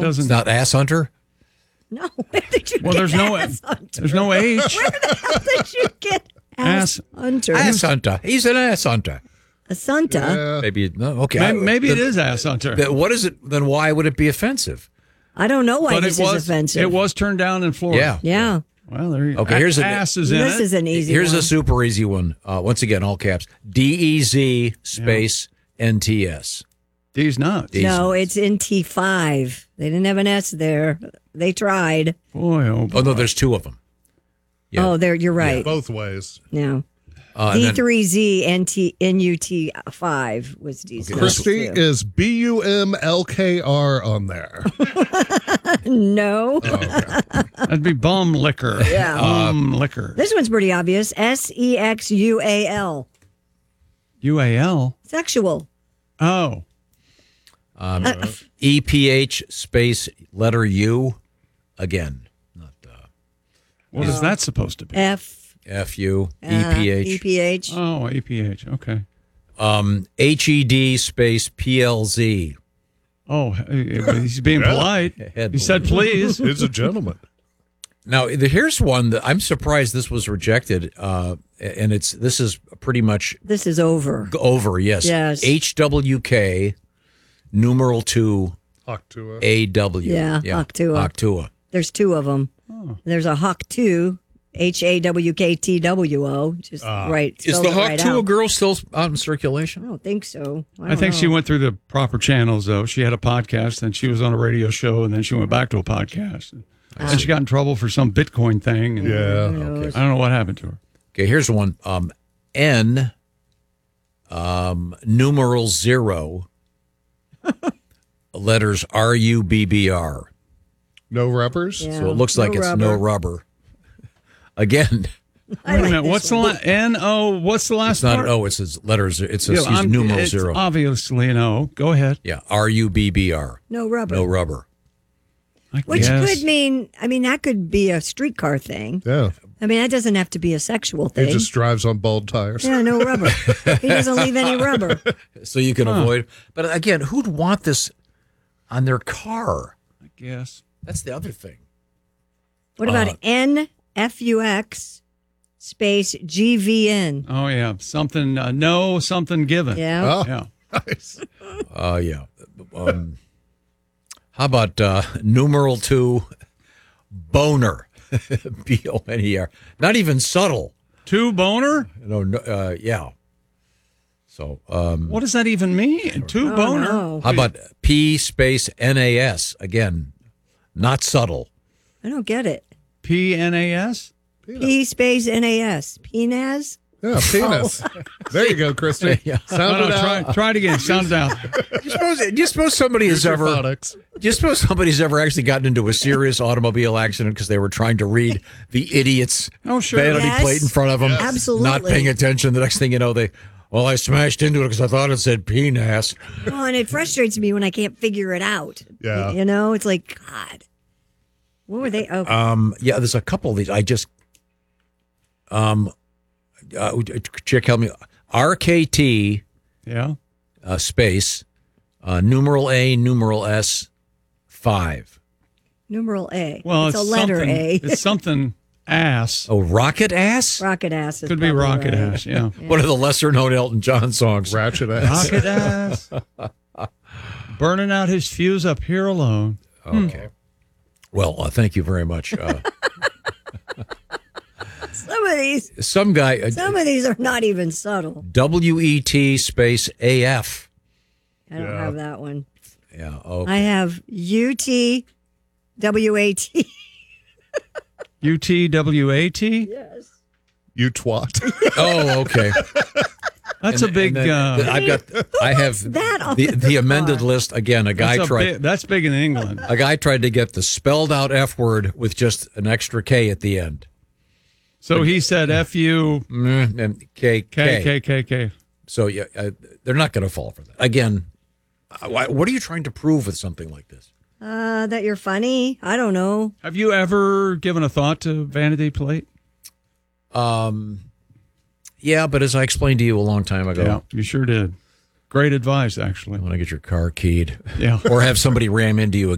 doesn't. It's not Ass Hunter? No, where did you Well, get there's no Ass Hunter? there's no H. Where the hell did you get Ass Hunter? Ass Hunter. He's an Ass Hunter. A Santa? Maybe, no, okay. Maybe it is Ass Hunter. What is it? Then why would it be offensive? I don't know why But this is offensive. It was turned down in Florida. Yeah. Well, there you go. Okay, here's ass is in This it. is an easy Here's one. a super easy one. Once again, all caps. DEZ space NTS. D's nuts. No, it's in T5. They didn't have an S there. They tried. Boy, oh boy. Oh, no, there's two of them. Yeah. Oh, there. You're right. Both ways. Yeah. And then- D3Z NUT5 was D6. Christy, is BUMLKR on there? No. That'd be bum liquor. Yeah. Bum liquor. This one's pretty obvious. SEXUAL. UAL. Sexual. Oh. EPH space letter U. Again, not What is that supposed to be? FU. EPH. EPH. Oh, APH. Okay. HED space PLZ. Oh, he's being polite. He said, please. He's a gentleman. Now, here's one that I'm surprised this was rejected, and this is pretty much This is over. over. Yes. Yes. HWK numeral 2 Octua. AW. Yeah, Octua. Octua. There's two of them. There's a Hawk 2, HAWKTWO. Just right. Is spelled the it Hawk right 2 a out. girl still out in I circulation? don't think so. I think she went through the proper channels, though. She had a podcast, then she was on a radio show, and then she went back to a podcast. And she got in trouble for some Bitcoin thing. And Yeah. I don't know what happened to her. Okay, here's one. N numeral 0 letters RUBBR. No rubbers? Yeah. So it looks like it's no rubber. Again, Wait a minute. What's the N-O? What's the last it's not part? an O, it says letters. It says Yeah, numeral it's 0. obviously an O. Go ahead. Yeah, RUBBR. No rubber. No rubber. Which Yes. could mean, that could be a streetcar thing. Yeah. That doesn't have to be a sexual thing. He just drives on bald tires. Yeah, no rubber. He doesn't leave any rubber. So you can avoid. But again, who'd want this on their car? I guess. That's the other thing. What about NFUX space GVN? Oh, yeah. Something, no, something given. Yeah. Oh, Yeah. nice. Yeah. How about numeral 2 boner? BONER. Not even subtle. Two boner? No, yeah. So, What does that even mean? Two boner? No. how about P space NAS? Again, not subtle. I don't get it. PNAS? P space NAS. PNAS? Yeah, penis. There you go, Christy. Sound it out. Try it again. Sound it out. Do you suppose somebody has ever? Phonics. Do you suppose somebody's ever actually gotten into a serious automobile accident because they were trying to read the idiot's Oh, sure. vanity Yes. plate in front of them, Absolutely. not paying attention? The next thing you know, I smashed into it because I thought it said penis. Well, and it frustrates me when I can't figure it out. Yeah. It's like, God. What were they? Oh, Yeah, there's a couple of these. I just, Chick, help me. RKT Yeah. space numeral A numeral S 5. numeral A. Well, it's a letter something, A. It's something ass. Oh, rocket ass. Rocket ass. Is Could be probably rocket right. ass, yeah. One of the lesser known Elton John songs. Ratchet ass. Rocket ass. Burning out his fuse up here alone. Okay. Well, thank you very much. Some of these are not even subtle. WET space AF. I don't have that one. Yeah. Okay. I have UTWAT. UTWAT? Yes. You twat. Oh, okay. That's a big. I have that on the amended list again. A guy tried. That's big in England. A guy tried to get the spelled out F word with just an extra K at the end. So he said FU And K. K. So yeah, they're not going to fall for that. Again, what are you trying to prove with something like this? That you're funny. I don't know. Have you ever given a thought to vanity plate? Yeah, but as I explained to you a long time ago, Yeah, you sure did. Great advice, actually. I want to get your car keyed. Yeah. Or have somebody ram into you